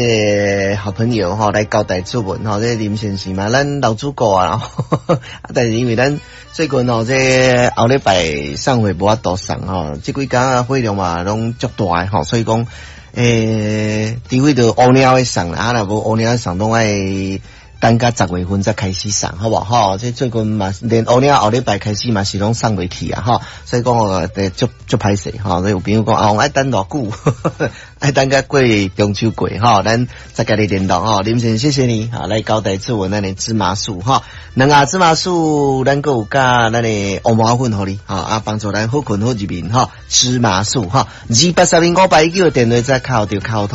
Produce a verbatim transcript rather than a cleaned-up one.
诶，好朋友吼来交代出文吼，这林先生嘛，咱老主顾啊，啊，但是因为咱最近吼，这后礼拜送货无法度送吼，这几工货量嘛拢足大诶吼，所以讲诶，除非着乌鸟诶送啦，啊，若无乌鸟送拢爱等甲十月份才开始送，好无吼？这最近嘛，连乌鸟后礼拜开始嘛是拢送袂去啊，吼，所以讲哦，足足歹势吼，所以有朋友讲啊，我爱等偌久。爱等甲过中秋过吼，咱再甲你联络吼。林先生谢谢你哈，来交代出文咱的芝麻素哈，两啊芝麻素咱个有加咱的乌麻粉互你哈，啊帮助咱好困好入眠哈，芝麻素哈，二八三零五八一九电话再靠着靠。